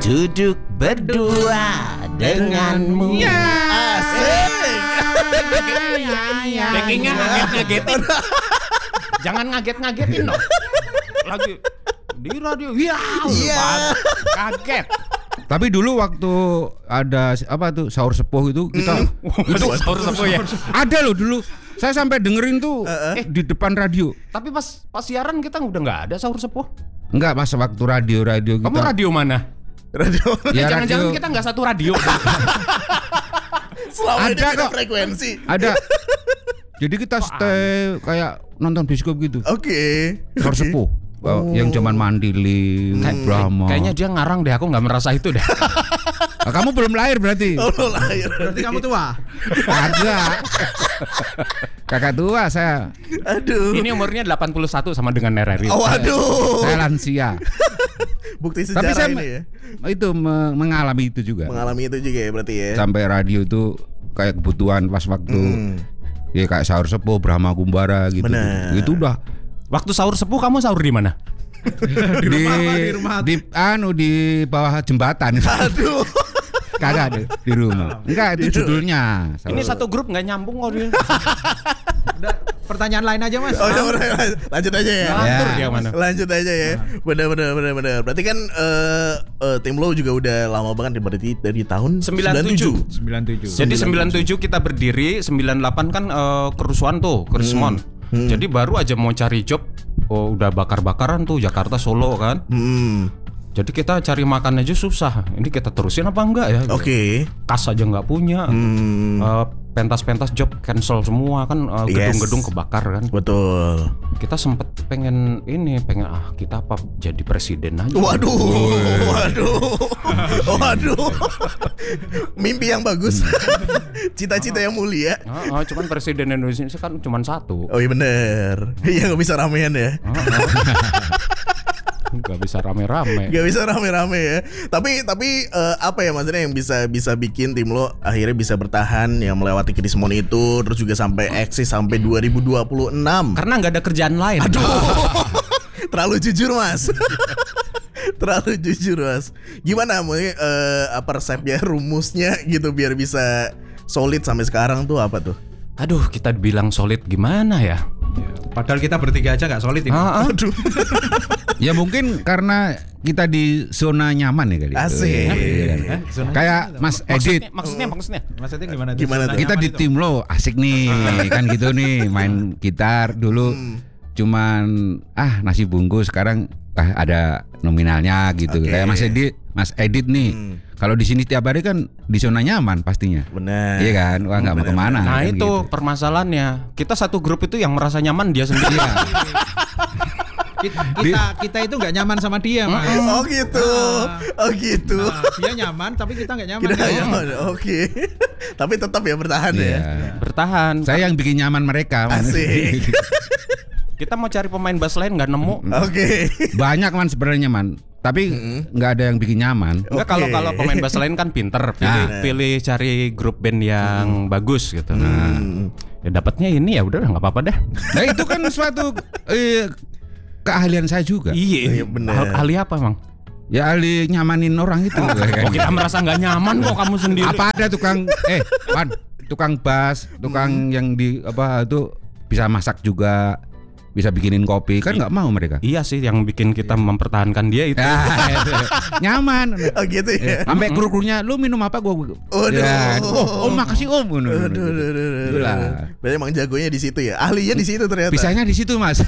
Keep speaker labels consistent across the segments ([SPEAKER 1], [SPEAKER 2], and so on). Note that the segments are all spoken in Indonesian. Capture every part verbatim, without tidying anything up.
[SPEAKER 1] duduk berdua denganmu.
[SPEAKER 2] Ya.
[SPEAKER 3] Asik.
[SPEAKER 1] Backingnya ngaget-ngagetin. Jangan ngaget-ngagetin dong. Lagi di radio. Ya,
[SPEAKER 3] Iya.
[SPEAKER 1] kaget.
[SPEAKER 2] Tapi dulu waktu ada apa tuh sahur sepuh itu kita
[SPEAKER 1] Itu sahur sepuh ya.
[SPEAKER 2] ada loh dulu. Saya sampai dengerin tuh
[SPEAKER 1] Uh-uh.
[SPEAKER 2] di depan radio.
[SPEAKER 1] Tapi pas pas siaran kita udah nggak ada sahur sepuh.
[SPEAKER 2] Enggak, pas waktu radio-radio kita.
[SPEAKER 1] Kamu radio mana?
[SPEAKER 3] Radio.
[SPEAKER 1] Eh,
[SPEAKER 2] Ya,
[SPEAKER 1] jangan-jangan
[SPEAKER 2] radio.
[SPEAKER 1] kita nggak satu radio.
[SPEAKER 3] Selama ini
[SPEAKER 2] Ada
[SPEAKER 3] beda
[SPEAKER 2] kok.
[SPEAKER 3] frekuensi.
[SPEAKER 2] Ada. Jadi kita stay kayak nonton bioskop gitu.
[SPEAKER 3] Oke.
[SPEAKER 2] Sahur sepuh. Oh. Yang zaman Mandili, Brahma.
[SPEAKER 1] Kayaknya dia ngarang deh, aku nggak merasa itu deh.
[SPEAKER 2] Ah, kamu belum lahir berarti.
[SPEAKER 3] Oh, lo lahir.
[SPEAKER 4] Berarti kamu tua.
[SPEAKER 2] Ada. Kakak tua saya.
[SPEAKER 3] Aduh.
[SPEAKER 1] Ini umurnya delapan puluh satu sama dengan R R I.
[SPEAKER 3] Oh, aduh.
[SPEAKER 2] Saya lansia.
[SPEAKER 3] Bukti
[SPEAKER 2] Tapi
[SPEAKER 3] sejarah
[SPEAKER 2] saya
[SPEAKER 3] ini ya.
[SPEAKER 2] itu me- mengalami itu juga.
[SPEAKER 3] Mengalami itu juga ya berarti ya.
[SPEAKER 2] Sampai radio itu kayak kebutuhan pas waktu
[SPEAKER 3] Hmm.
[SPEAKER 2] ya kayak sahur sepuh, Brahma Kumbara gitu.
[SPEAKER 3] Bener.
[SPEAKER 2] Itu udah
[SPEAKER 1] Waktu sahur sepuh kamu sahur di mana?
[SPEAKER 4] Di
[SPEAKER 2] di
[SPEAKER 4] rumah apa? Di rumah.
[SPEAKER 2] di anu di bawah jembatan.
[SPEAKER 3] Aduh.
[SPEAKER 2] Kagak ada di rumah. Enggak, itu judulnya.
[SPEAKER 1] Ini satu grup nggak nyambung kok dia.
[SPEAKER 4] Udah, pertanyaan lain aja Mas.
[SPEAKER 3] Oh, udah, udah, lanjut aja ya.
[SPEAKER 1] Ngatur
[SPEAKER 2] Ya.
[SPEAKER 1] dia mana?
[SPEAKER 3] Lanjut aja ya. Benar benar benar benar. Berarti kan eh, eh, tim lo juga udah lama banget berarti dari tahun
[SPEAKER 1] sembilan puluh tujuh.
[SPEAKER 4] sembilan puluh tujuh.
[SPEAKER 1] Jadi sembilan puluh tujuh kita berdiri, sembilan puluh delapan kan eh, kerusuhan tuh, kerusuhan.
[SPEAKER 3] Hmm.
[SPEAKER 1] Jadi baru aja mau cari job, oh udah bakar-bakaran tuh Jakarta Solo kan.
[SPEAKER 3] Hmm.
[SPEAKER 1] Jadi kita cari makan aja susah. Ini kita terusin apa enggak ya?
[SPEAKER 3] Oke.
[SPEAKER 1] Kas aja nggak punya.
[SPEAKER 3] Hmm.
[SPEAKER 1] Eh, pentas-pentas job cancel semua kan, eh,
[SPEAKER 3] Yes.
[SPEAKER 1] gedung-gedung kebakar kan.
[SPEAKER 3] Betul.
[SPEAKER 1] Kita sempet pengen ini, pengen ah kita apa jadi presiden aja.
[SPEAKER 3] Waduh, waduh, waduh. Mimpi yang bagus, cita-cita yang mulia.
[SPEAKER 1] Ah, ah, cuman presiden Indonesia kan cuma satu.
[SPEAKER 3] Oh iya bener, iya nggak bisa ramean ya,
[SPEAKER 1] Ah, ah. Gak bisa rame-rame.
[SPEAKER 3] nggak bisa rame-rame ya. Tapi tapi eh, apa ya maksudnya yang bisa bisa bikin tim lo akhirnya bisa bertahan yang melewati kerismon itu, terus juga sampai eksis sampai dua ribu dua puluh enam.
[SPEAKER 1] Karena nggak ada kerjaan lain.
[SPEAKER 3] Aduh, terlalu jujur mas. Terlalu jujur mas. Gimana mungkin eh, apa resepnya, rumusnya gitu biar bisa solid sampai sekarang tuh apa tuh?
[SPEAKER 1] Aduh, kita bilang solid gimana ya?
[SPEAKER 4] Padahal kita bertiga aja nggak solid ini.
[SPEAKER 1] Ah, ah.
[SPEAKER 3] Aduh.
[SPEAKER 2] Ya mungkin karena kita di zona nyaman ya kali.
[SPEAKER 3] Asik.
[SPEAKER 2] Iya, iya.
[SPEAKER 4] Eh, zona
[SPEAKER 2] Kayak
[SPEAKER 4] nyaman.
[SPEAKER 2] Mas Edit.
[SPEAKER 1] Maksudnya, maksudnya, maksudnya.
[SPEAKER 4] Maksudnya gimana? tuh?
[SPEAKER 3] Gimana
[SPEAKER 4] Zona
[SPEAKER 3] tuh?
[SPEAKER 2] Kita
[SPEAKER 4] nyaman
[SPEAKER 2] di
[SPEAKER 4] itu.
[SPEAKER 2] tim lo asik nih kan gitu nih main gitar dulu cuman ah nasi bungkus sekarang ah, ada nominalnya gitu.
[SPEAKER 3] Oke.
[SPEAKER 2] Kayak Mas Edit, Mas Edit nih.
[SPEAKER 3] Hmm.
[SPEAKER 2] Kalau di sini tiap hari kan di zona nyaman pastinya.
[SPEAKER 3] Benar.
[SPEAKER 2] Iya kan? Wah nggak mau
[SPEAKER 3] Benar,
[SPEAKER 2] kemana.
[SPEAKER 1] Nah
[SPEAKER 2] kan
[SPEAKER 1] itu
[SPEAKER 2] gitu.
[SPEAKER 1] permasalahannya. Kita satu grup itu yang merasa nyaman dia sendiri.
[SPEAKER 2] Iya.
[SPEAKER 4] kita, kita kita itu nggak nyaman sama dia Mas.
[SPEAKER 3] Oh gitu. Oh gitu.
[SPEAKER 4] Nah, dia nyaman tapi kita nggak nyaman.
[SPEAKER 3] Kita
[SPEAKER 4] kan?
[SPEAKER 3] nyaman. Oke. Tapi tetap ya bertahan
[SPEAKER 2] Iya.
[SPEAKER 3] ya.
[SPEAKER 1] Bertahan.
[SPEAKER 2] Saya yang bikin nyaman mereka.
[SPEAKER 3] Asik.
[SPEAKER 1] Kita mau cari pemain bass lain nggak nemu.
[SPEAKER 3] Oke.
[SPEAKER 2] Banyak man sebenarnya man. Tapi nggak ada yang bikin nyaman.
[SPEAKER 1] Enggak, kalau
[SPEAKER 3] Oke.
[SPEAKER 1] kalau pemain bass lain kan pinter, pilih
[SPEAKER 3] Nah.
[SPEAKER 1] pilih cari grup band yang bagus gitu. Nah,
[SPEAKER 3] Hmm.
[SPEAKER 1] ya dapatnya ini ya udah nggak apa-apa deh.
[SPEAKER 2] Nah itu kan suatu eh, keahlian saya juga.
[SPEAKER 1] Iya,
[SPEAKER 3] Iya, bener.
[SPEAKER 1] Ahli ahli apa emang?
[SPEAKER 2] Ya ahli nyamanin orang itu.
[SPEAKER 1] Kok kita merasa nggak nyaman kok kamu sendiri?
[SPEAKER 2] Apa ada tukang eh Wan, tukang bass, tukang yang di apa itu bisa masak juga, bisa bikinin kopi kan nggak mau mereka.
[SPEAKER 1] Iya sih yang bikin kita mempertahankan dia itu.
[SPEAKER 2] Ah, itu. Nyaman.
[SPEAKER 3] Oh gitu ya.
[SPEAKER 2] Sampai kru-krunya lu minum apa gua.
[SPEAKER 3] Waduh.
[SPEAKER 2] Ya, oh, oh makasih om.
[SPEAKER 3] Aduh, aduh, aduh, aduh.
[SPEAKER 2] Itulah.
[SPEAKER 3] Berarti emang jagonya di situ ya. Ahlinya di situ ternyata.
[SPEAKER 2] Bisanya di situ mas.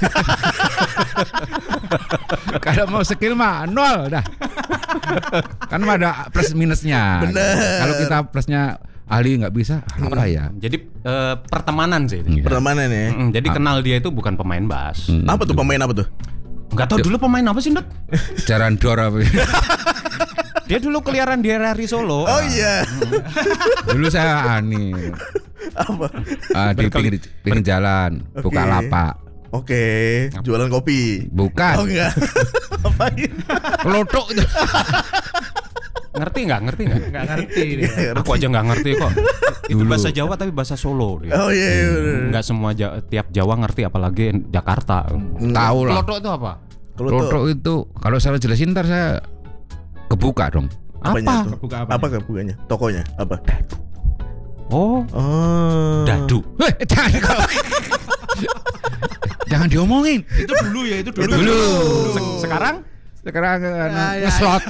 [SPEAKER 2] Kalau mau skill mah nol dah. Kan ada plus minusnya.
[SPEAKER 3] Bener.
[SPEAKER 2] Kalau kita plusnya ahli nggak bisa apa ya?
[SPEAKER 1] Jadi eh, pertemanan sih.
[SPEAKER 2] Iya.
[SPEAKER 3] Pertemanan ya.
[SPEAKER 1] Mm, Jadi kenal dia itu bukan pemain bass.
[SPEAKER 2] Hmm.
[SPEAKER 3] Apa tuh pemain apa tuh?
[SPEAKER 1] Nggak tahu dulu pemain apa sih, Dot?
[SPEAKER 2] Jaran dor apa?
[SPEAKER 1] Dia dulu keliaran di R R I Solo.
[SPEAKER 3] Oh iya.
[SPEAKER 2] Dulu saya ani
[SPEAKER 3] Apa?
[SPEAKER 2] ah, di pinggir, pinggir jalan
[SPEAKER 3] Oke.
[SPEAKER 2] buka lapak.
[SPEAKER 3] Oke, jualan kopi.
[SPEAKER 2] Bukan.
[SPEAKER 3] Oh enggak. Apain?
[SPEAKER 2] Kelotok itu.
[SPEAKER 1] Ngerti nggak? Ngerti nggak?
[SPEAKER 4] Nggak ngerti dia.
[SPEAKER 1] Aku aja nggak ngerti kok. Itu
[SPEAKER 2] Dulu.
[SPEAKER 1] bahasa Jawa tapi bahasa Solo dia.
[SPEAKER 3] Oh iya. iya, bener.
[SPEAKER 1] Nggak semua Ja- tiap Jawa ngerti apalagi Jakarta.
[SPEAKER 2] Tahu lah.
[SPEAKER 1] Kelotok itu apa?
[SPEAKER 3] Kelotok.
[SPEAKER 2] Kelotok itu kalau saya jelasin ntar saya kebuka dong.
[SPEAKER 3] Apanya
[SPEAKER 1] Apa?
[SPEAKER 3] tuh?
[SPEAKER 4] Kebuka apa?
[SPEAKER 3] Apa kebukanya? Tokonya apa?
[SPEAKER 1] Oh,
[SPEAKER 3] Oh.
[SPEAKER 1] dadu.
[SPEAKER 2] Weh, jangan kau. Jangan diomongin.
[SPEAKER 4] Itu dulu ya, itu dulu.
[SPEAKER 3] Itu
[SPEAKER 2] Dulu.
[SPEAKER 1] Se- Sekarang?
[SPEAKER 2] Sekarang anu,
[SPEAKER 4] Ya, ya,
[SPEAKER 2] ngeslot.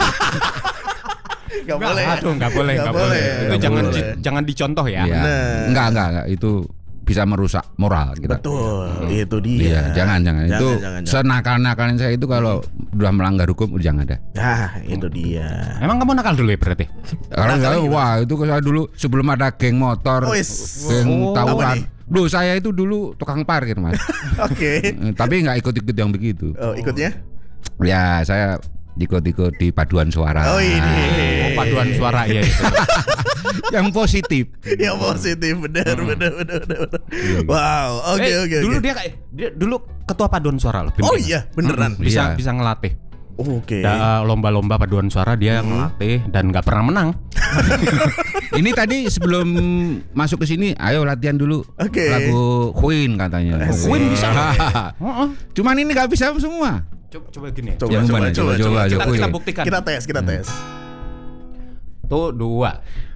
[SPEAKER 3] Gak boleh.
[SPEAKER 1] Aduh, nggak boleh,
[SPEAKER 3] Nggak
[SPEAKER 1] nggak boleh.
[SPEAKER 3] boleh,
[SPEAKER 1] Itu
[SPEAKER 3] nggak
[SPEAKER 1] jangan
[SPEAKER 3] boleh.
[SPEAKER 1] di- jangan dicontoh ya.
[SPEAKER 2] Iya.
[SPEAKER 3] Bener.
[SPEAKER 2] Enggak, enggak, enggak. Itu bisa merusak moral kita.
[SPEAKER 3] Betul, itu dia.
[SPEAKER 2] Iya, jangan, jangan. Itu
[SPEAKER 3] jangan, jangan.
[SPEAKER 2] senakal-nakalnya saya itu kalau udah melanggar hukum udah jangan ada.
[SPEAKER 3] Ah, itu dia.
[SPEAKER 1] Emang kamu nakal dulu ya berarti?
[SPEAKER 2] Kalau
[SPEAKER 3] Nakal
[SPEAKER 2] saya,
[SPEAKER 3] gimana?
[SPEAKER 2] wah itu saya dulu sebelum ada geng motor,
[SPEAKER 3] Oh, is.
[SPEAKER 2] geng
[SPEAKER 1] Oh,
[SPEAKER 3] apa
[SPEAKER 2] tawuran.
[SPEAKER 3] nih?
[SPEAKER 2] Duh, saya itu dulu tukang parkir, Mas.
[SPEAKER 3] Oke.
[SPEAKER 2] Eh, Tapi nggak ikut-ikut yang begitu.
[SPEAKER 3] Oh, ikutnya?
[SPEAKER 2] Ya, saya ikut-ikut di paduan suara.
[SPEAKER 3] Oh, ini.
[SPEAKER 1] Oh, paduan suara ya itu.
[SPEAKER 2] Yang positif.
[SPEAKER 3] Yang positif, benar, benar, benar, benar. benar. Wow, oke,
[SPEAKER 1] Eh,
[SPEAKER 3] oke,
[SPEAKER 1] Dulu
[SPEAKER 3] oke.
[SPEAKER 1] dia kayak dia dulu ketua paduan suara loh.
[SPEAKER 3] Oh
[SPEAKER 1] beneran.
[SPEAKER 3] iya, beneran.
[SPEAKER 1] Mm, bisa
[SPEAKER 2] Iya.
[SPEAKER 1] bisa ngelatih.
[SPEAKER 3] Oke.
[SPEAKER 1] Da- lomba-lomba paduan suara dia ngelatih dan nggak pernah menang.
[SPEAKER 2] Ini tadi sebelum masuk ke sini, ayo latihan dulu.
[SPEAKER 3] Oke.
[SPEAKER 2] Lagu Queen katanya.
[SPEAKER 3] Asik.
[SPEAKER 1] Queen bisa.
[SPEAKER 2] Heeh. Cuman ini nggak bisa semua.
[SPEAKER 1] Coba coba gini ya.
[SPEAKER 3] Coba,
[SPEAKER 2] Yang
[SPEAKER 3] coba,
[SPEAKER 2] mana?
[SPEAKER 3] coba,
[SPEAKER 2] Coba,
[SPEAKER 3] coba,
[SPEAKER 2] coba,
[SPEAKER 1] Kita,
[SPEAKER 2] Jokowi.
[SPEAKER 1] kita buktikan.
[SPEAKER 3] Kita tes, kita tes.
[SPEAKER 1] Tuh dua.